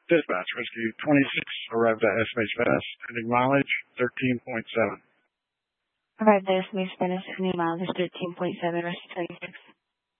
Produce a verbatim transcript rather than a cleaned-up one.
Dispatch, Whiskey twenty-six, arrived at S M H Venice, ending mileage thirteen point seven. Arrived at S M H Venice, ending mileage thirteen point seven, Rescue twenty-six.